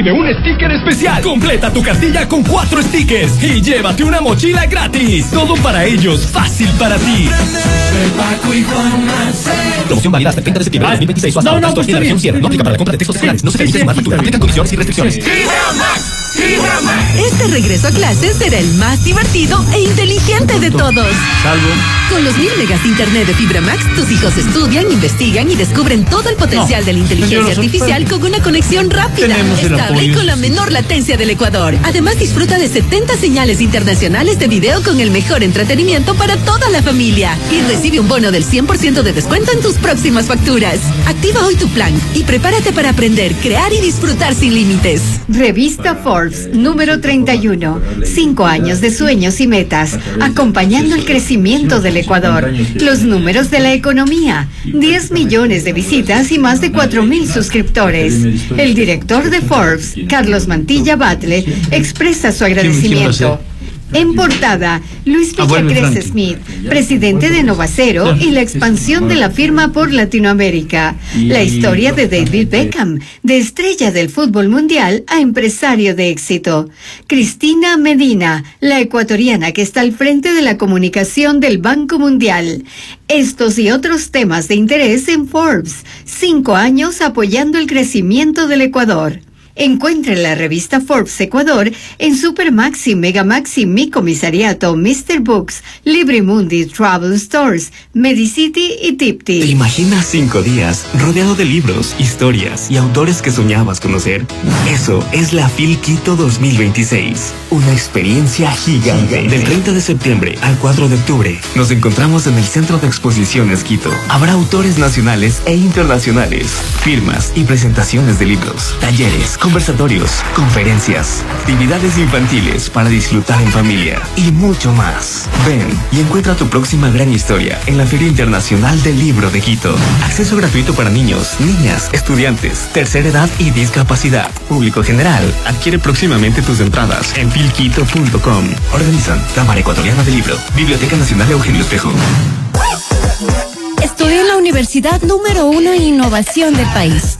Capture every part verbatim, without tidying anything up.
recibe un sticker especial. Completa tu cartilla con cuatro stickers y llévate una mochila gratis. Todo para ellos, fácil para ti. Promoción válida hasta el treinta de septiembre de dos mil veintiséis o hasta no, agosto no, pues en la región cierre. No aplica para la compra de textos escolares. No se permite sumar factura. Aplican condiciones y restricciones. Este regreso a clases será el más divertido e inteligente de todos. Salvo. Con los mil megas de internet de Fibra Max, tus hijos estudian, investigan y descubren todo el potencial No, de la inteligencia señor, artificial con una conexión rápida, Tenemos el estable y apoyo. con la menor latencia del Ecuador. Además, disfruta de setenta señales internacionales de video con el mejor entretenimiento para toda la familia. Y recibe un bono del cien por ciento de descuento en tus próximas facturas. Activa hoy tu plan y prepárate para aprender, crear y disfrutar sin límites. Revista Forbes, número treinta y uno. Cinco años de sueños y metas, acompañando el crecimiento del Ecuador. Los números de la economía. diez millones de visitas y más de cuatro mil suscriptores. El director de Forbes, Carlos Mantilla Batle, expresa su agradecimiento. En portada, Luis Ah, bueno, Villacres Frankie. Smith, presidente de Novacero y la expansión de la firma por Latinoamérica. La historia de David Beckham, de estrella del fútbol mundial a empresario de éxito. Cristina Medina, la ecuatoriana que está al frente de la comunicación del Banco Mundial. Estos y otros temas de interés en Forbes. Cinco años apoyando el crecimiento del Ecuador. Encuentre la revista Forbes Ecuador en Supermaxi, Megamaxi, Mi Comisariato, mister Books, Librimundi, Travel Stores, Medicity y Tipti. ¿Te imaginas cinco días rodeado de libros, historias y autores que soñabas conocer? Eso es la FIL Quito dos mil veintiséis. Una experiencia gigante. Del treinta de septiembre al cuatro de octubre nos encontramos en el Centro de Exposiciones Quito. Habrá autores nacionales e internacionales, firmas y presentaciones de libros, talleres, conversatorios, conferencias, actividades infantiles para disfrutar en familia y mucho más. Ven y encuentra tu próxima gran historia en la Feria Internacional del Libro de Quito. Acceso gratuito para niños, niñas, estudiantes, tercera edad y discapacidad. Público general. Adquiere próximamente tus entradas en filquito punto com. Organizan Cámara Ecuatoriana del Libro, Biblioteca Nacional Eugenio Espejo. Estudié en la universidad número uno en innovación del país.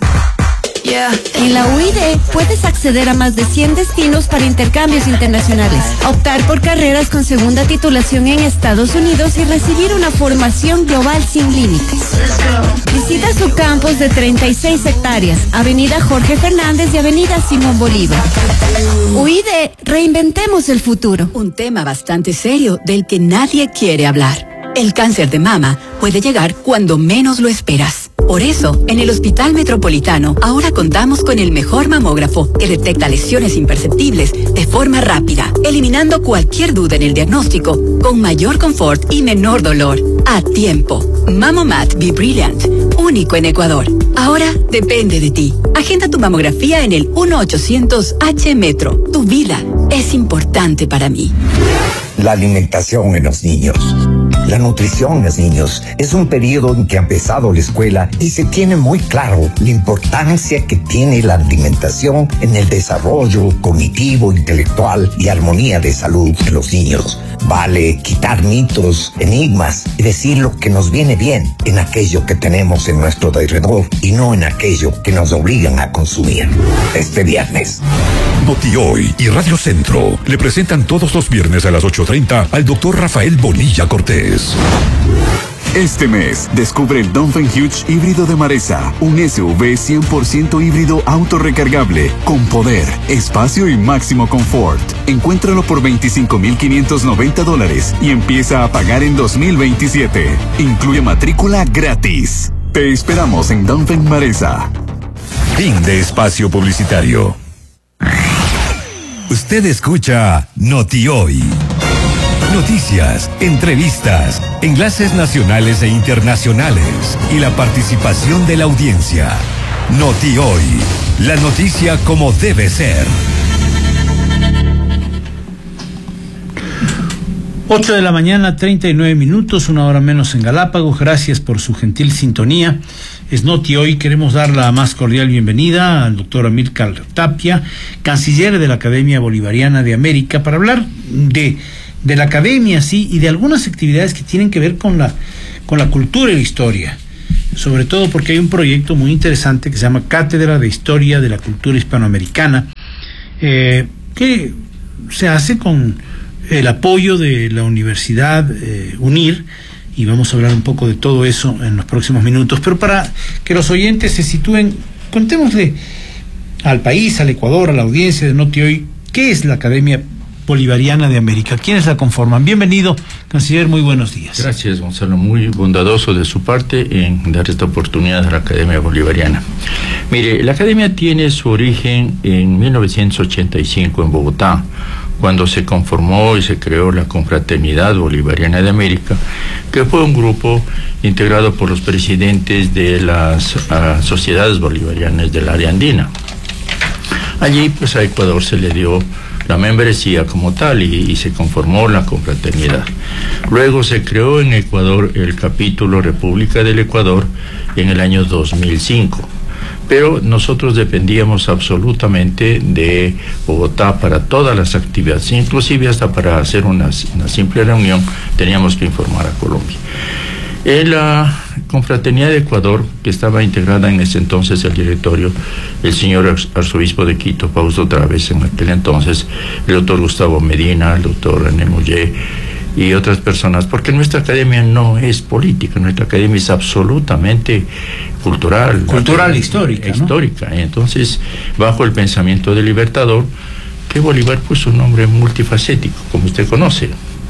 En la U I D puedes acceder a más de cien destinos para intercambios internacionales, optar por carreras con segunda titulación en Estados Unidos y recibir una formación global sin límites. Visita su campus de treinta y seis hectáreas, Avenida Jorge Fernández y Avenida Simón Bolívar. U I D, reinventemos el futuro. Un tema bastante serio del que nadie quiere hablar. El cáncer de mama puede llegar cuando menos lo esperas. Por eso, en el Hospital Metropolitano, ahora contamos con el mejor mamógrafo que detecta lesiones imperceptibles de forma rápida, eliminando cualquier duda en el diagnóstico, con mayor confort y menor dolor. A tiempo. Mamomat Be Brilliant, único en Ecuador. Ahora depende de ti. Agenda tu mamografía en el uno ochocientos H Metro. Tu vida es importante para mí. La alimentación en los niños. La nutrición en los niños es un periodo en que ha empezado la escuela y se tiene muy claro la importancia que tiene la alimentación en el desarrollo cognitivo, intelectual y armonía de salud de los niños. Vale quitar mitos, enigmas y decir lo que nos viene bien en aquello que tenemos en nuestro alrededor y no en aquello que nos obligan a consumir. Este viernes. Notioy y Radio Centro le presentan todos los viernes a las ocho treinta al doctor Rafael Bonilla Cortés. Este mes, descubre el Dongfeng Huge híbrido de Maresa, un S U V cien por ciento híbrido autorrecargable, con poder, espacio y máximo confort. Encuéntralo por veinticinco mil quinientos noventa dólares y empieza a pagar en dos mil veintisiete. Incluye matrícula gratis. Te esperamos en Dongfeng Maresa. Fin de espacio publicitario. Usted escucha Notioy. Noticias, entrevistas, enlaces nacionales e internacionales y la participación de la audiencia. Notioy, la noticia como debe ser. ocho de la mañana, treinta y nueve minutos, una hora menos en Galápagos. Gracias por su gentil sintonía. Es Notioy. Queremos dar la más cordial bienvenida al doctor Amílcar Tapia, canciller de la Academia Bolivariana de América, para hablar de de la academia, sí, y de algunas actividades que tienen que ver con la con la cultura y la historia. sobre todo porque hay un proyecto muy interesante que se llama Cátedra de Historia de la Cultura Hispanoamericana, eh, que se hace con el apoyo de la Universidad eh, UNIR, y vamos a hablar un poco de todo eso en los próximos minutos. Pero para que los oyentes se sitúen, contémosle al país, al Ecuador, a la audiencia de Noti Hoy, ¿qué es la Academia Bolivariana de América? ¿Quiénes la conforman? Bienvenido, canciller, muy buenos días. Gracias, Gonzalo, muy bondadoso de su parte en dar esta oportunidad a la Academia Bolivariana. Mire, la Academia tiene su origen en mil novecientos ochenta y cinco en Bogotá, cuando se conformó y se creó la Confraternidad Bolivariana de América, que fue un grupo integrado por los presidentes de las uh, sociedades bolivarianas del área andina. Allí, pues, a Ecuador se le dio la membresía como tal y, y se conformó la confraternidad. Luego se creó en Ecuador el capítulo República del Ecuador en el año dos mil cinco. Pero nosotros dependíamos absolutamente de Bogotá para todas las actividades, inclusive hasta para hacer una, una simple reunión teníamos que informar a Colombia. En la Confraternidad de Ecuador, que estaba integrada en ese entonces el directorio, el señor arzobispo de Quito, Fausto Través, en aquel entonces, el doctor Gustavo Medina, el doctor René Muller y otras personas, porque nuestra academia no es política, nuestra academia es absolutamente cultural. Cultural, histórica, ¿no? Histórica. Entonces, bajo el pensamiento del Libertador, que Bolívar puso un nombre multifacético, como usted conoce.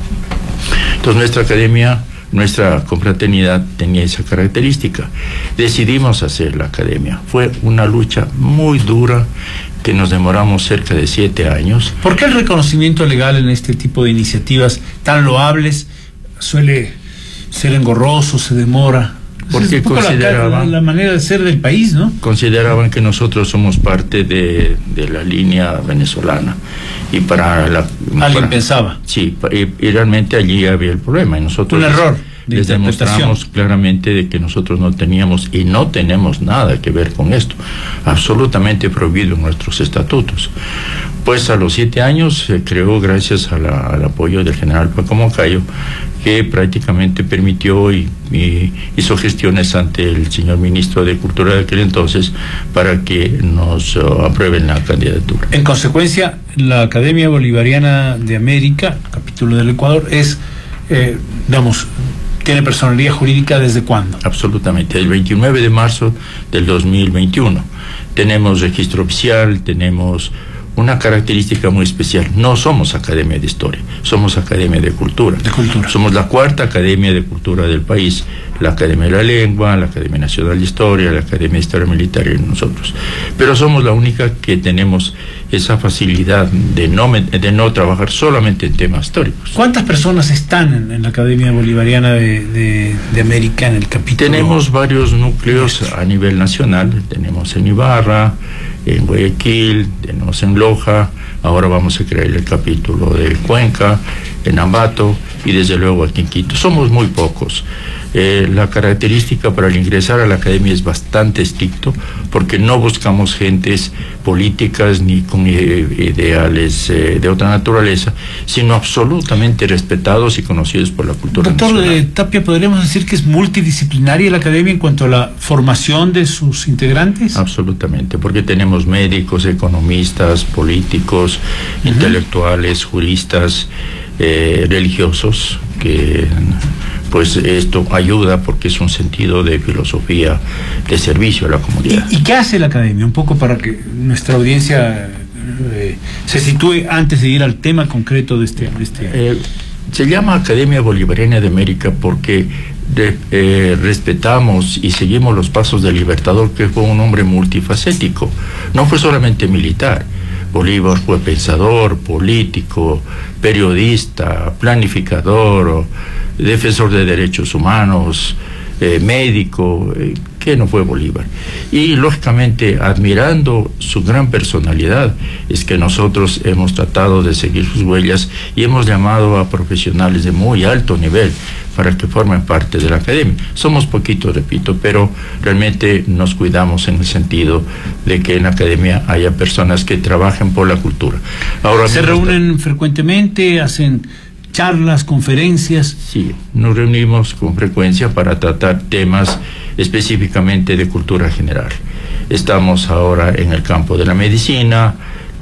Entonces, nuestra academia, nuestra confraternidad tenía esa característica. Decidimos hacer la academia. Fue una lucha muy dura, que nos demoramos cerca de siete años. ¿Por qué el reconocimiento legal en este tipo de iniciativas tan loables suele ser engorroso, se demora? Porque es un consideraban la, la manera de ser del país, ¿no? Consideraban que nosotros somos parte de, de la línea venezolana y para la alguien para, pensaba. Sí, y, y realmente allí había el problema y nosotros un error. De les demostramos claramente de que nosotros no teníamos y no tenemos nada que ver con esto, absolutamente prohibido en nuestros estatutos. Pues a los siete años se creó, gracias a la, al apoyo del general Paco Moncayo, que prácticamente permitió y, y hizo gestiones ante el señor ministro de Cultura de aquel entonces para que nos uh, aprueben la candidatura. En consecuencia, la Academia Bolivariana de América, capítulo del Ecuador, es, eh, digamos, ¿tiene personalidad jurídica desde cuándo? Absolutamente, el veintinueve de marzo del dos mil veintiuno. Tenemos registro oficial, tenemos una característica muy especial. No somos Academia de Historia, somos Academia de Cultura. De Cultura. Somos la cuarta Academia de Cultura del país. La Academia de la Lengua, la Academia Nacional de Historia, la Academia de Historia Militar y nosotros. Pero somos la única que tenemos esa facilidad de no, de no trabajar solamente en temas históricos. ¿Cuántas personas están en, en la Academia Bolivariana de, de, de América, en el capítulo? Tenemos varios núcleos a nivel nacional. Tenemos en Ibarra, en Guayaquil, tenemos en Loja, ahora vamos a crear el capítulo de Cuenca, en Ambato y desde luego aquí en Quito. Somos muy pocos. Eh, la característica para el ingresar a la academia es bastante estricto, porque no buscamos gentes políticas ni con ideales eh, de otra naturaleza, sino absolutamente respetados y conocidos por la cultura nacional. Doctor eh, Tapia, ¿podríamos decir que es multidisciplinaria la academia en cuanto a la formación de sus integrantes? Absolutamente, porque tenemos médicos, economistas, políticos, uh-huh. intelectuales, juristas, eh, religiosos, que pues esto ayuda porque es un sentido de filosofía de servicio a la comunidad. ¿Y, y qué hace la academia? Un poco para que nuestra audiencia eh, se sitúe antes de ir al tema concreto de este... De este... Eh, se llama Academia Bolivariana de América porque de, eh, respetamos y seguimos los pasos del Libertador, que fue un hombre multifacético, no fue solamente militar. Bolívar fue pensador, político, periodista, planificador, defensor de derechos humanos, eh, médico, eh, ¿qué no fue Bolívar? Y lógicamente, admirando su gran personalidad, es que nosotros hemos tratado de seguir sus huellas y hemos llamado a profesionales de muy alto nivel para que formen parte de la academia. Somos poquitos, repito, pero realmente nos cuidamos en el sentido de que en la academia haya personas que trabajen por la cultura. Ahora, ¿se reúnen está... frecuentemente? ¿Hacen charlas, conferencias. Sí, nos reunimos con frecuencia para tratar temas específicamente de cultura general. Estamos ahora en el campo de la medicina,